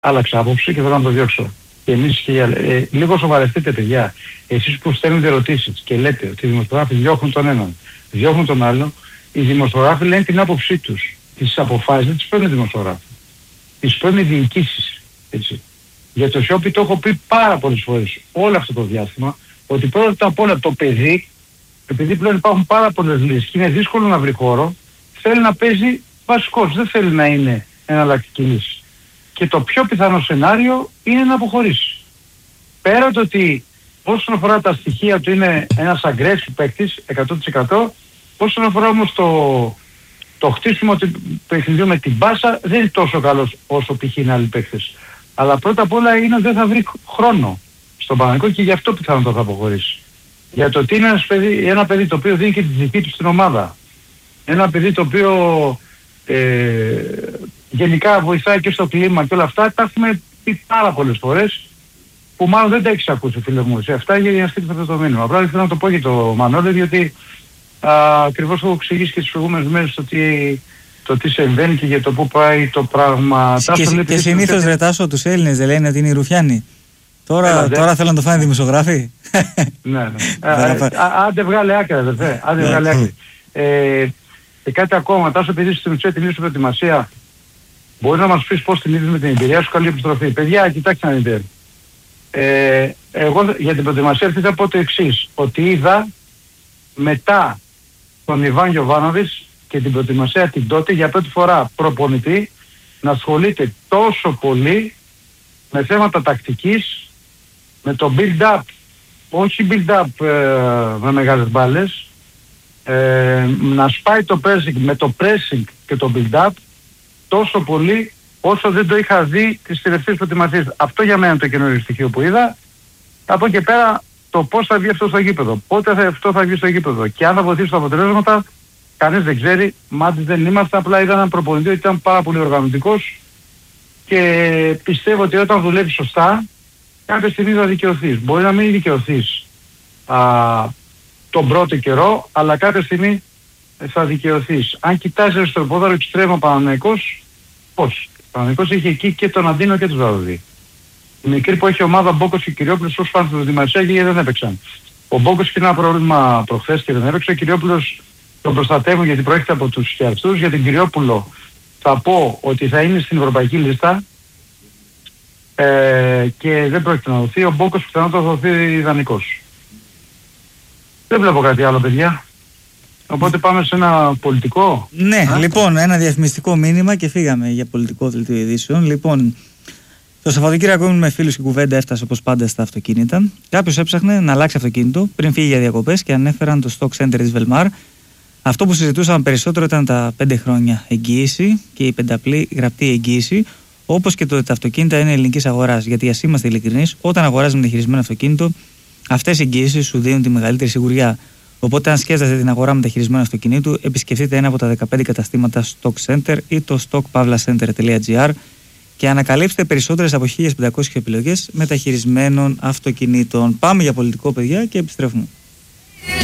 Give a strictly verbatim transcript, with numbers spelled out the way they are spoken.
άλλαξα άποψη και θέλω να το διώξω. Και εμείς και ε, λίγο σοβαρευτείτε, παιδιά. Εσείς που στέλνετε ερωτήσεις και λέτε ότι οι δημοσιογράφοι διώχνουν τον έναν, διώχνουν τον άλλο, οι δημοσιογράφοι λένε την άποψή τους. Τις αποφάσεις δεν τις παίρνουν οι δημοσιογράφοι. Τις παίρνουν οι διοικήσεις. Έτσι. Για το Σιόπι το έχω πει πάρα πολλές φορές όλο αυτό το διάστημα, ότι πρώτα απ' όλα το παιδί, επειδή πλέον υπάρχουν πάρα πολλές λύσεις και είναι δύσκολο να βρει χώρο, θέλει να παίζει βασικός, δεν θέλει να είναι εναλλακτική λύση. Και το πιο πιθανό σενάριο είναι να αποχωρήσει. Πέρα το ότι όσον αφορά τα στοιχεία του είναι ένας aggressive παίκτης, εκατό τοις εκατό, όσον αφορά όμως το, το χτίσιμο του παιχνιδιού με την μπάσα, δεν είναι τόσο καλός όσο π.χ. είναι άλλοι παίκτες. Αλλά πρώτα απ' όλα είναι ότι δεν θα βρει χρόνο στον Παναθηναϊκό και γι' αυτό πιθανότατα θα αποχωρήσει. Για το ότι είναι ένας παιδί, ένα παιδί το οποίο δίνει και τη δική του στην ομάδα. Ένα παιδί το οποίο ε, γενικά βοηθάει και στο κλίμα και όλα αυτά, τα έχουμε πει πάρα πολλές φορές που μάλλον δεν τα έχεις ακούσει, φίλε μου. Σε αυτά για να στείλεις αυτό το μήνυμα. Απλά θέλω να το πω για το Μανώλη, διότι ακριβώς έχω εξηγήσει και τις προηγούμενες μέρες το τι, το τι συμβαίνει και για το πού πάει το πράγμα. Και, και, και συνήθως ρετάσω τους Έλληνες, δεν λένε ότι είναι οι Ρουφιάνοι. Τώρα, Έλα, τώρα θέλουν να το φάνε δημοσιογράφοι. Ναι, ναι. Άντε βγάλε άκρη, αδερφέ. Άντε βγάλε άκρη. Και κάτι ακόμα, Τάσο, επειδή στην ουσία την ίσου προετοιμασία, μπορεί να μας πεις πώς την είδες με την εμπειρία σου, καλή επιστροφή. Παιδιά, κοιτάξτε να δείτε. Ε, εγώ για την προετοιμασία αυτή θα πω το εξής, ότι είδα μετά τον Ιβάν Γιοβάνοβιτς και την προετοιμασία την τότε για πρώτη φορά προπονητή να ασχολείται τόσο πολύ με θέματα τακτικής, με το build-up, όχι build-up ε, με μεγάλες μπάλες, ε, να σπάει το pressing με το pressing και το build-up τόσο πολύ όσο δεν το είχα δει τις τελευταίες προετοιμασίες. Αυτό για μένα είναι το καινούριο στοιχείο που είδα. Από εκεί και πέρα το πώς θα βγει αυτό στο γήπεδο, πότε θα, αυτό θα βγει στο γήπεδο και αν θα βοηθήσει τα αποτελέσματα, κανείς δεν ξέρει. Μάτις δεν είμαστε, απλά είδα έναν προπονητή ότι ήταν πάρα πολύ οργανωτικός και πιστεύω ότι όταν δουλεύεις σωστά κάποια στιγμή θα δικαιωθείς. Μπορεί να μην δικαιωθείς α, τον πρώτο καιρό, αλλά κάποια στιγμή θα δικαιωθείς. Αν κοιτάζεις στο πόδαρο εξτρέμμα Παναθηναϊκός, πώς. Ο Παναθηναϊκός είχε εκεί και τον Αντίνο και τον Ζαδοδί. Η μικρή που έχει ομάδα Μπόκος και Κυριόπουλος ως πάνω στην προετοιμασία και δεν έπαιξαν. Ο Μπόκος είχε ένα πρόβλημα προχθές και δεν έπαιξε. Ο Κυριόπουλος τον προστατεύουν γιατί προέρχεται από τους χειριστούς. Για τον Κυριόπουλο θα πω ότι θα είναι στην ευρωπαϊκή λίστα ε, και δεν πρόκειται να δοθεί. Ο Μπόκος πιθανότατα θα δοθεί ιδανικός. Δεν βλέπω κάτι άλλο, παιδιά. Οπότε πάμε σε ένα πολιτικό. Ναι, Α? λοιπόν, ένα διαφημιστικό μήνυμα και φύγαμε για πολιτικό δελτίο ειδήσεων. Λοιπόν, το Σαββατοκύριακο ήμουν με φίλους και κουβέντα έφτασε όπως πάντα στα αυτοκίνητα. Κάποιος έψαχνε να αλλάξει αυτοκίνητο πριν φύγει για διακοπές και ανέφεραν το Stock Center της Velmar. Αυτό που συζητούσαμε περισσότερο ήταν τα πέντε χρόνια εγγύηση και η πενταπλή γραπτή εγγύηση, όπως και το ότι τα αυτοκίνητα είναι ελληνικής αγοράς. Γιατί ας είμαστε ειλικρινείς, όταν αγοράζεις μεταχειρισμένο αυτοκίνητο, αυτές οι εγγύησεις σου δίνουν τη μεγαλύτερη σιγουριά. Οπότε, αν σκέφτεστε την αγορά μεταχειρισμένου αυτοκινήτου, επισκεφτείτε ένα από τα δεκαπέντε καταστήματα Stock Center ή το stock pavla center τελεία gr και ανακαλύψτε περισσότερες από χίλιες πεντακόσιες επιλογές μεταχειρισμένων αυτοκινήτων. Πάμε για πολιτικό, παιδιά, και επιστρέφουμε.